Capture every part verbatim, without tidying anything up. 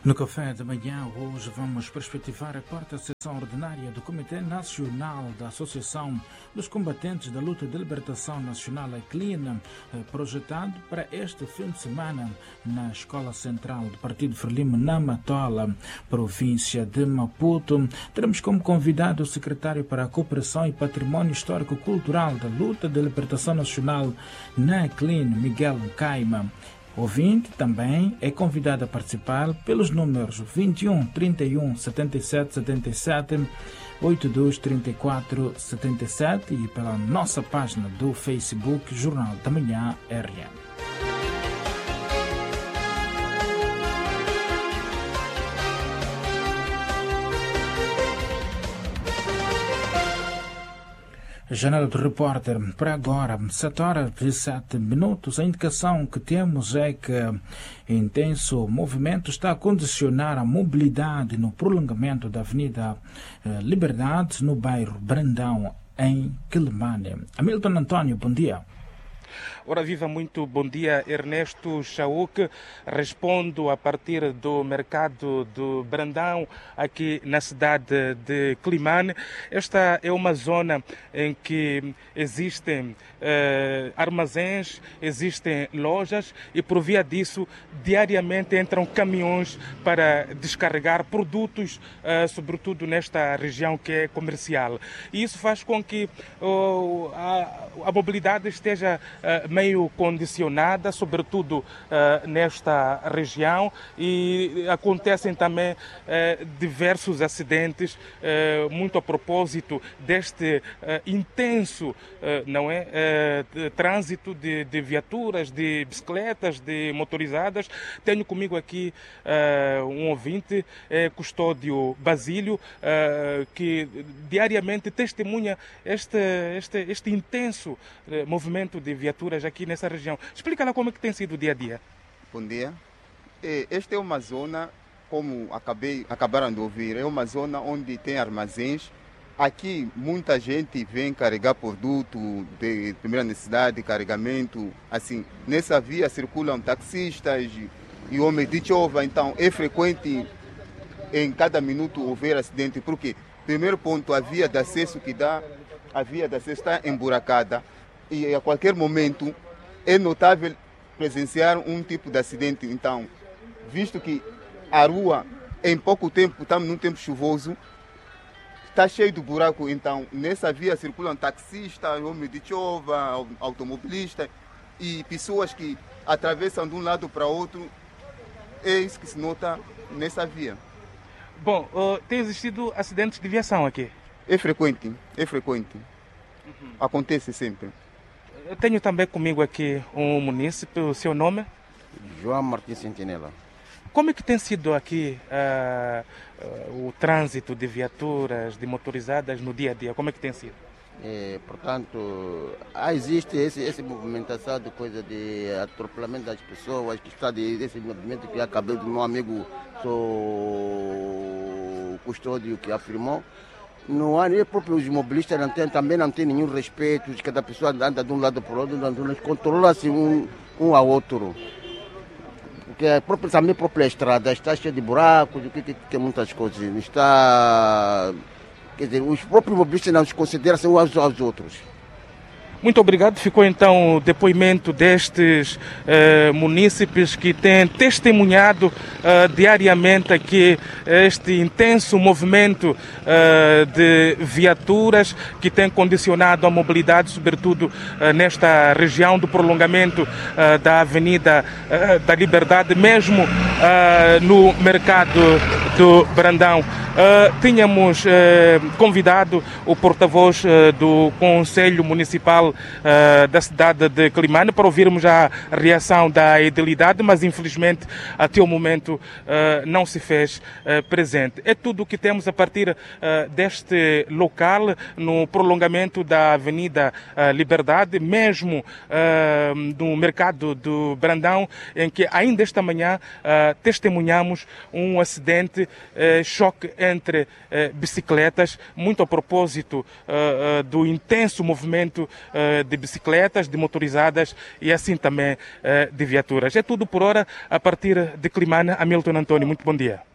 No café da manhã, hoje vamos perspectivar a quarta sessão ordinária do Comitê Nacional da Associação dos Combatentes da Luta de Libertação Nacional, a C L I N, projetado para este fim de semana na Escola Central do Partido Frelimo, na Matola, província de Maputo. Teremos como convidado o secretário para a Cooperação e Património Histórico-Cultural da Luta de Libertação Nacional na C L I N, Miguel Caima. O ouvinte também é convidado a participar pelos números vinte e um, trinta e um, setenta e sete, setenta e sete, oitenta e dois, trinta e quatro, setenta e sete e pela nossa página do Facebook Jornal da Manhã R M. Janela do Repórter, para agora, sete horas e sete minutos. A indicação que temos é que intenso movimento está a condicionar a mobilidade no prolongamento da Avenida Liberdade, no bairro Brandão, em Quelimane. Hamilton António, bom dia. Ora viva, muito bom dia, Ernesto Chauque. Respondo a partir do mercado do Brandão, aqui na cidade de Quelimane. Esta é uma zona em que existem eh, armazéns, existem lojas e por via disso diariamente entram caminhões para descarregar produtos, eh, sobretudo nesta região que é comercial. E isso faz com que oh, a, a mobilidade esteja eh, meio condicionada, sobretudo uh, nesta região, e acontecem também uh, diversos acidentes, uh, muito a propósito deste uh, intenso uh, não é, uh, de trânsito de, de viaturas, de bicicletas, de motorizadas. Tenho comigo aqui uh, um ouvinte, uh, Custódio Basílio, uh, que diariamente testemunha este, este, este intenso uh, movimento de viaturas aqui nessa região. Explica lá como é que tem sido o dia a dia. Bom dia. Esta é uma zona, como acabei, acabaram de ouvir, é uma zona onde tem armazéns. Aqui muita gente vem carregar produto de primeira necessidade, carregamento. Assim, nessa via circulam taxistas e homens de chova, então é frequente em cada minuto haver acidente, porque, primeiro ponto, a via de acesso que dá, a via de acesso está emburacada e a qualquer momento é notável presenciar um tipo de acidente. Então, visto que a rua, em pouco tempo, estamos num tempo chuvoso, está cheio de buraco, então nessa via circulam taxistas, homens de chova, automobilistas e pessoas que atravessam de um lado para outro. É isso que se nota nessa via. Bom, uh, tem existido acidentes de viação aqui? É frequente, é frequente. Uhum. Acontece sempre. Eu tenho também comigo aqui um munícipe, o seu nome? João Martins Sentinela. Como é que tem sido aqui uh, uh, o trânsito de viaturas, de motorizadas no dia a dia? Como é que tem sido? É, portanto, existe esse, essa movimentação de coisa de atropelamento das pessoas, que está de, desse movimento que acabou do meu amigo sou Custódio que afirmou. Não há nem próprio os mobilistas não tem, também não tem nenhum respeito, de cada pessoa anda de um lado para o outro, controla-se um, um ao outro. Porque a própria, também a própria estrada está cheia de buracos, que, que, que muitas coisas. Está, quer dizer, os próprios mobilistas não se consideram uns aos outros. Muito obrigado. Ficou então o depoimento destes uh, munícipes que têm testemunhado uh, diariamente aqui este intenso movimento uh, de viaturas que tem condicionado a mobilidade, sobretudo uh, nesta região do prolongamento uh, da Avenida uh, da Liberdade, mesmo uh, no mercado do Brandão. Uh, tínhamos uh, convidado o porta-voz uh, do Conselho Municipal Uh, da cidade de Quelimane para ouvirmos a reação da edilidade, mas infelizmente até o momento uh, não se fez uh, presente. É tudo o que temos a partir uh, deste local, no prolongamento da Avenida uh, Liberdade, mesmo uh, no mercado do Brandão, em que ainda esta manhã uh, testemunhamos um acidente, uh, choque entre eh, bicicletas, muito a propósito eh, do intenso movimento eh, de bicicletas, de motorizadas e assim também eh, de viaturas. É tudo por hora a partir de Climane. Hamilton Antônio, muito bom dia.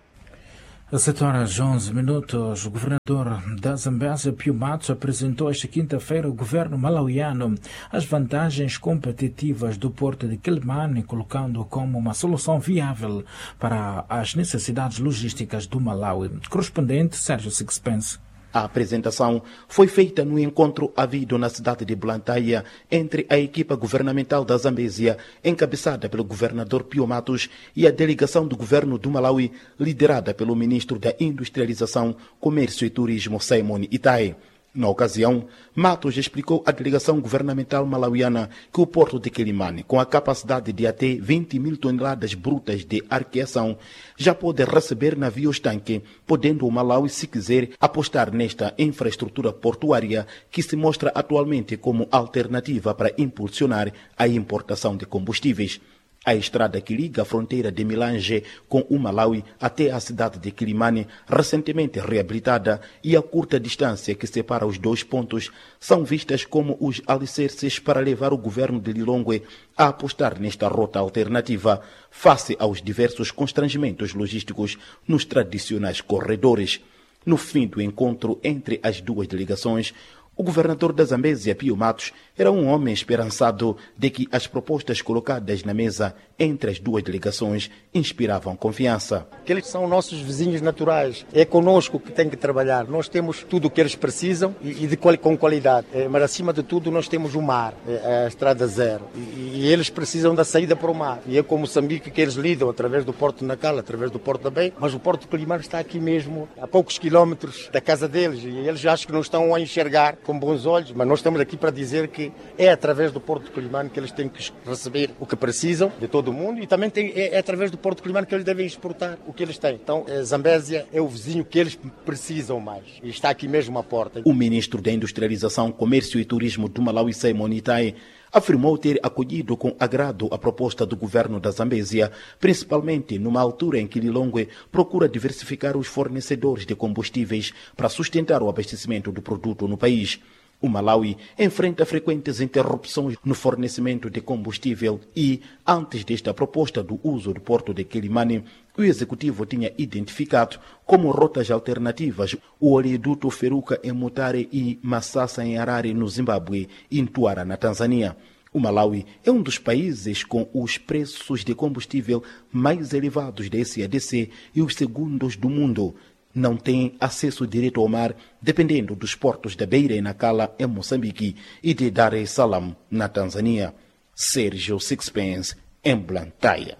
Às sete horas e onze minutos, o governador da Zambésia, Pio Matos, apresentou esta quinta-feira ao governo malauiano as vantagens competitivas do porto de Quelimane, colocando como uma solução viável para as necessidades logísticas do Malawi. Correspondente Sérgio Sixpence. A apresentação foi feita no encontro havido na cidade de Blantyre entre a equipa governamental da Zambésia, encabeçada pelo governador Pio Matos, e a delegação do governo do Malawi, liderada pelo ministro da Industrialização, Comércio e Turismo, Simon Itai. Na ocasião, Matos explicou à delegação governamental malauiana que o porto de Quelimane, com a capacidade de até vinte mil toneladas brutas de arqueação, já pode receber navios-tanque, podendo o Malawi, se quiser, apostar nesta infraestrutura portuária que se mostra atualmente como alternativa para impulsionar a importação de combustíveis. A estrada que liga a fronteira de Milange com o Malawi até a cidade de Quelimane, recentemente reabilitada, e a curta distância que separa os dois pontos são vistas como os alicerces para levar o governo de Lilongwe a apostar nesta rota alternativa, face aos diversos constrangimentos logísticos nos tradicionais corredores. No fim do encontro entre as duas delegações, o governador da Zambésia, Pio Matos, era um homem esperançado de que as propostas colocadas na mesa entre as duas delegações inspiravam confiança. Eles são nossos vizinhos naturais. É conosco que tem que trabalhar. Nós temos tudo o que eles precisam e de qual, com qualidade. É, mas acima de tudo nós temos o mar, é, a estrada zero. E, e eles precisam da saída para o mar. E é com Moçambique que eles lidam através do Porto de Nacala, através do Porto da Beira. Mas o Porto de Quelimane está aqui mesmo, a poucos quilómetros da casa deles. E eles acham que não estão a enxergar com bons olhos, mas nós estamos aqui para dizer que é através do Porto de Quelimane que eles têm que receber o que precisam de todo o mundo, e também tem, é, é através do Porto de Quelimane que eles devem exportar o que eles têm. Então, a Zambésia é o vizinho que eles precisam mais, e está aqui mesmo à porta. O ministro da Industrialização, Comércio e Turismo do Malawi, Simon Itai, afirmou ter acolhido com agrado a proposta do governo da Zambésia, principalmente numa altura em que Lilongwe procura diversificar os fornecedores de combustíveis para sustentar o abastecimento do produto no país. O Malawi enfrenta frequentes interrupções no fornecimento de combustível e, antes desta proposta do uso do porto de Quelimane, o executivo tinha identificado como rotas alternativas o oleoduto Feruca em Mutare e Masasa em Harare, no Zimbábue, e Ntuara, na Tanzânia. O Malawi é um dos países com os preços de combustível mais elevados da S A D C e os segundos do mundo. Não tem acesso direto ao mar, dependendo dos portos da Beira e Nacala, em Moçambique, e de Dar es Salaam, na Tanzânia. Sérgio Sixpence, em Blantyre.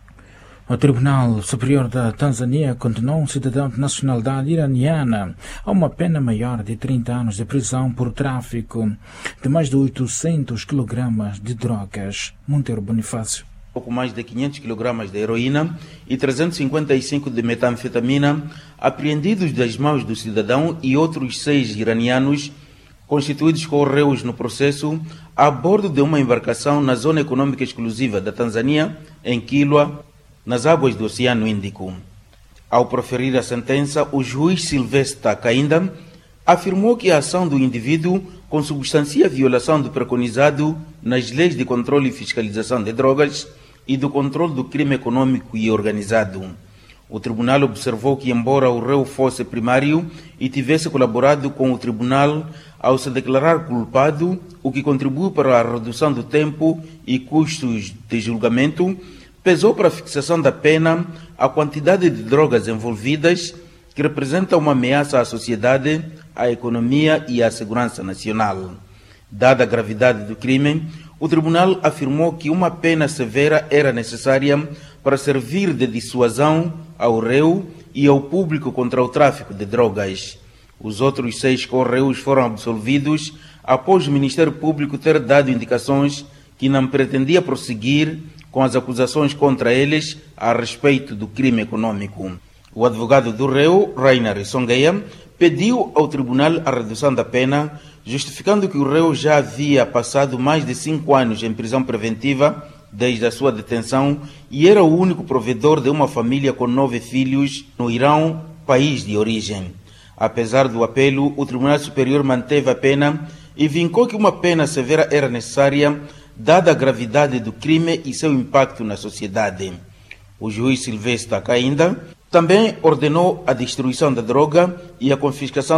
O Tribunal Superior da Tanzânia condenou um cidadão de nacionalidade iraniana a uma pena maior de trinta anos de prisão por tráfico de mais de oitocentos quilogramas de drogas. Monteiro Bonifácio. Pouco mais de quinhentos quilogramas de heroína e trezentos e cinquenta e cinco de metanfetamina apreendidos das mãos do cidadão e outros seis iranianos constituídos co-réus no processo a bordo de uma embarcação na Zona Econômica Exclusiva da Tanzânia, em Kilwa, nas águas do Oceano Índico. Ao proferir a sentença, o juiz Silvestre Kainda afirmou que a ação do indivíduo consubstancia a violação do preconizado nas leis de controle e fiscalização de drogas e do controle do crime econômico e organizado. O tribunal observou que, embora o réu fosse primário e tivesse colaborado com o tribunal ao se declarar culpado, o que contribuiu para a redução do tempo e custos de julgamento, pesou para a fixação da pena a quantidade de drogas envolvidas, que representa uma ameaça à sociedade, à economia e à segurança nacional. Dada a gravidade do crime, o tribunal afirmou que uma pena severa era necessária para servir de dissuasão ao réu e ao público contra o tráfico de drogas. Os outros seis co-réus foram absolvidos após o Ministério Público ter dado indicações que não pretendia prosseguir com as acusações contra eles a respeito do crime econômico. O advogado do réu, Rainer Songeia, pediu ao tribunal a redução da pena, justificando que o réu já havia passado mais de cinco anos em prisão preventiva desde a sua detenção e era o único provedor de uma família com nove filhos no Irão, país de origem. Apesar do apelo, o Tribunal Superior manteve a pena e vincou que uma pena severa era necessária, dada a gravidade do crime e seu impacto na sociedade. O juiz Silvestre Cainda também ordenou a destruição da droga e a confiscação